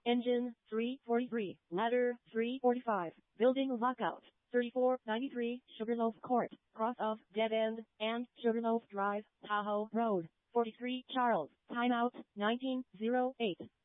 Engine 343, ladder 345, building lockout 3493 Sugarloaf Court, cross of Dead End and Sugarloaf Drive, Tahoe Road. 43 Charles, timeout 1908.